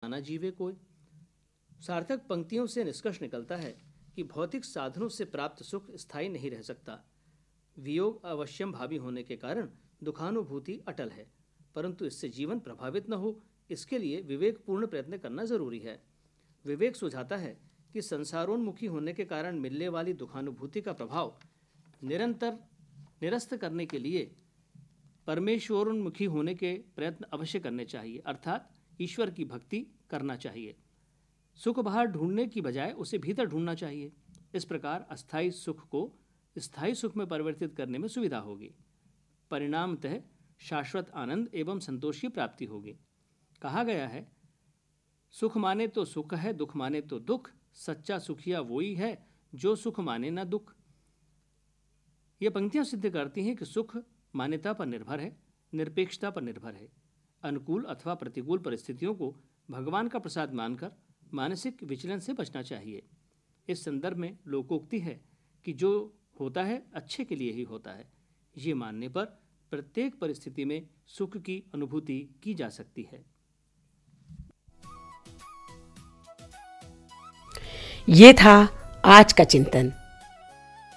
खाना जीवे कोई। सार्थक पंक्तियों से निष्कर्ष निकलता है कि भौतिक साधनों से प्राप्त सुख स्थायी नहीं रह सकता। वियोग अवश्यम भावी होने के कारण दुखानुभूति अटल है, परंतु इससे जीवन प्रभावित न हो, इसके लिए विवेकपूर्ण प्रयत्न करना जरूरी है। विवेक सुझाता है कि संसारोन्मुखी होने के कारण मिलने वाली दुखानुभूति का प्रभाव निरंतर निरस्त करने के लिए परमेश्वरोन्मुखी होने के प्रयत्न अवश्य करने चाहिए, अर्थात ईश्वर की भक्ति करना चाहिए। सुख बाहर ढूंढने की बजाय उसे भीतर ढूंढना चाहिए। इस प्रकार अस्थायी सुख को स्थायी सुख में परिवर्तित करने में सुविधा होगी। परिणामतः शाश्वत आनंद एवं संतोष की प्राप्ति होगी। कहा गया है, सुख माने तो सुख है, दुख माने तो दुख, सच्चा सुखिया वही है जो सुख माने ना दुख। ये पंक्तियां सिद्ध करती हैं कि सुख मान्यता पर निर्भर है, निरपेक्षता पर निर्भर है। अनुकूल अथवा प्रतिकूल परिस्थितियों को भगवान का प्रसाद मानकर मानसिक विचलन से बचना चाहिए। इस संदर्भ में लोकोक्ति है कि जो होता है अच्छे के लिए ही होता है। ये मानने पर प्रत्येक परिस्थिति में सुख की अनुभूति की जा सकती है। ये था आज का चिंतन।